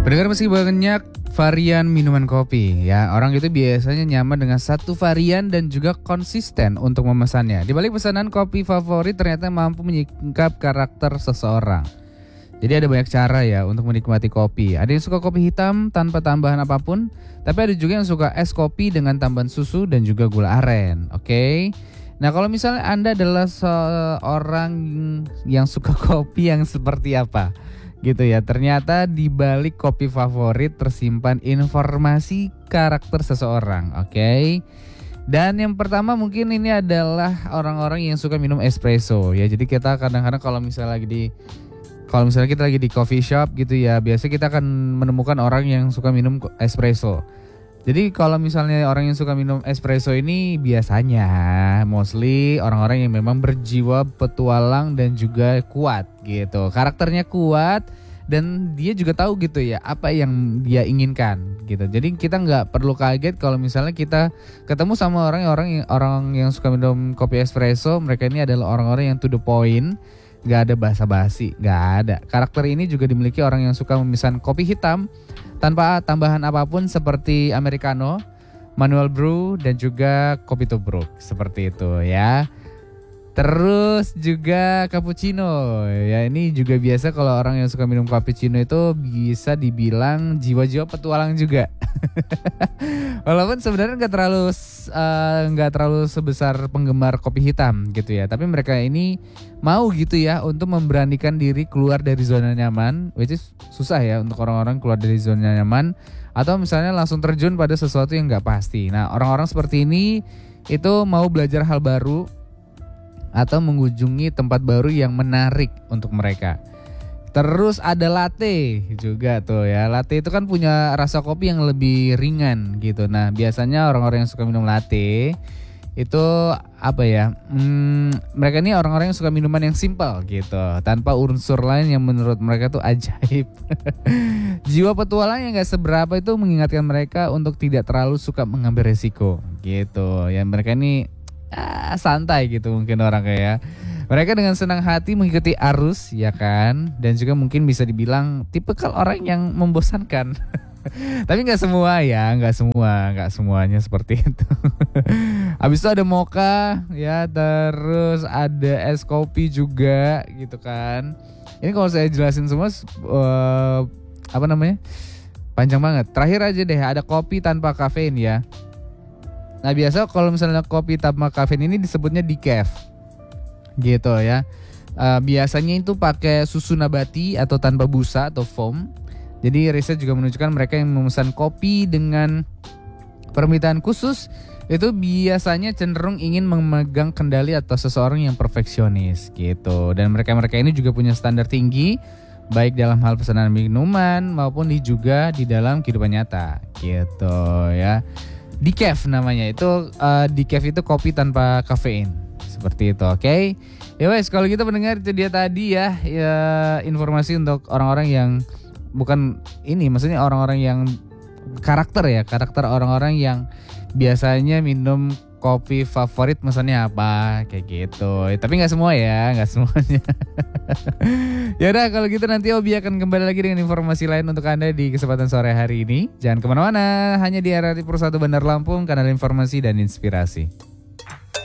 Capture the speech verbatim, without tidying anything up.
Pendengar, meski banyak varian minuman kopi, ya orang itu biasanya nyaman dengan satu varian dan juga konsisten untuk memesannya. Di balik pesanan kopi favorit ternyata mampu menyingkap karakter seseorang. Jadi ada banyak cara ya untuk menikmati kopi. Ada yang suka kopi hitam tanpa tambahan apapun, tapi ada juga yang suka es kopi dengan tambahan susu dan juga gula aren. Oke. Okay? Nah, kalau misalnya Anda adalah seorang yang suka kopi yang seperti apa? Gitu ya, ternyata di balik kopi favorit tersimpan informasi karakter seseorang, oke? Okay? Dan yang pertama mungkin ini adalah orang-orang yang suka minum espresso ya. Jadi kita kadang-kadang kalau misalnya lagi di kalau misalnya kita lagi di coffee shop gitu ya, biasanya kita akan menemukan orang yang suka minum espresso. Jadi kalau misalnya orang yang suka minum espresso ini biasanya mostly orang-orang yang memang berjiwa petualang dan juga kuat gitu. Karakternya kuat dan dia juga tahu gitu ya apa yang dia inginkan gitu. Jadi kita nggak perlu kaget kalau misalnya kita ketemu sama orang-orang yang orang yang suka minum kopi espresso. Mereka ini adalah orang-orang yang to the point, nggak ada basa-basi, nggak ada. Karakter ini juga dimiliki orang yang suka memesan kopi hitam tanpa tambahan apapun seperti americano, manual brew dan juga kopi tubruk seperti itu ya. Terus juga cappuccino ya, ini juga biasa kalau orang yang suka minum cappuccino itu bisa dibilang jiwa-jiwa petualang juga. Walaupun sebenarnya nggak terlalu nggak uh, terlalu sebesar penggemar kopi hitam gitu ya, tapi mereka ini mau gitu ya untuk memberanikan diri keluar dari zona nyaman, which is susah ya untuk orang-orang keluar dari zona nyaman, atau misalnya langsung terjun pada sesuatu yang nggak pasti. Nah, orang-orang seperti ini itu mau belajar hal baru atau mengunjungi tempat baru yang menarik untuk mereka. Terus ada latte juga tuh ya. Latte itu kan punya rasa kopi yang lebih ringan gitu. Nah, biasanya orang-orang yang suka minum latte itu apa ya? Hmm, mereka ini orang-orang yang suka minuman yang simple gitu, tanpa unsur lain yang menurut mereka tuh ajaib. Jiwa petualang yang gak seberapa itu mengingatkan mereka untuk tidak terlalu suka mengambil resiko gitu. Ya mereka ini ah, santai gitu mungkin orang kayak. Mereka dengan senang hati mengikuti arus ya kan, dan juga mungkin bisa dibilang tipikal orang yang membosankan. Tapi nggak semua ya, nggak semua, nggak semuanya seperti itu. Habis itu ada mocha ya, terus ada es kopi juga gitu kan. Ini kalau saya jelasin semua uh, apa namanya panjang banget. Terakhir aja deh, ada kopi tanpa kafein ya. Nah biasa kalau misalnya kopi tanpa kafein ini disebutnya decaf gitu ya. Uh, biasanya itu pakai susu nabati atau tanpa busa atau foam. Jadi riset juga menunjukkan mereka yang memesan kopi dengan permintaan khusus itu biasanya cenderung ingin memegang kendali atas seseorang yang perfeksionis gitu. Dan mereka-mereka ini juga punya standar tinggi baik dalam hal pesanan minuman maupun di juga di dalam kehidupan nyata gitu ya. Decaf namanya itu, uh, decaf itu kopi tanpa kafein. Seperti itu, oke? Okay? Ya wes, kalau kita mendengar itu dia tadi ya, ya informasi untuk orang-orang yang bukan ini, maksudnya orang-orang yang karakter ya, karakter orang-orang yang biasanya minum kopi favorit misalnya apa kayak gitu. Ya, tapi nggak semua ya, nggak semuanya. Ya udah kalau gitu nanti Obi akan kembali lagi dengan informasi lain untuk Anda di kesempatan sore hari ini. Jangan kemana-mana, hanya di R R I Purwosatu Bandar Lampung, kanal informasi dan inspirasi.